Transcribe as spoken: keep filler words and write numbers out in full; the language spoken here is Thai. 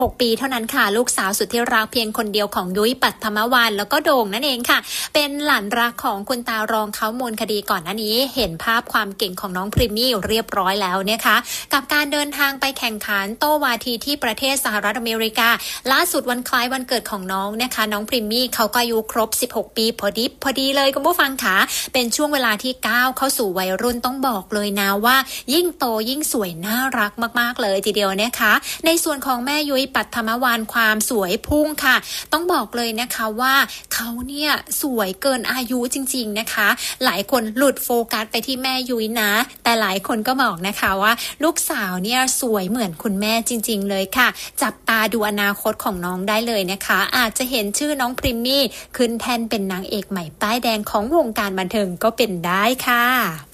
หกปีเท่านั้นค่ะลูกสาวสุดที่รักเพียงคนเดียวของยุ้ยปัทมวรรณแล้วก็โด่งนั่นเองค่ะเป็นหลานรักของคุณตารองเขามูลคดีก่อนหน้านี้เห็นภาพความเก่งของน้องพริมมี่เรียบร้อยแล้วนะคะกับการเดินทางไปแข่งขันโต้วาทีที่ประเทศสหรัฐอเมริกาล่าสุดวันคล้ายวันเกิดของน้องนะคะน้องพริมมี่เขาก็อายุครบสิบหกปีพอดีพอดีเลยคุณผู้ฟังค่ะเป็นช่วงเวลาที่ก้าวเข้าสู่วัยรุ่นต้องบอกเลยนะว่ายิ่งโตยิ่งสวยน่ารักมากๆเลยทีเดียวนะคะในส่วนของแม่ยุ้ยปัทมวรรณความสวยพุ่งค่ะต้องบอกเลยนะคะว่าเขาเนี่ยสวยเกินอายุจริงๆนะคะหลายคนหลุดโฟกัสไปที่แม่ยุ้ยนะแต่หลายคนก็บอกนะคะว่าลูกสาวเนี่ยสวยเหมือนคุณแม่จริงๆเลยค่ะจับตาดูอนาคตของน้องได้เลยนะคะอาจจะเห็นชื่อน้องพริมมี่ขึ้นแท่นเป็นนางเอกใหม่ป้ายแดงของวงการบันเทิงก็เป็นได้ค่ะ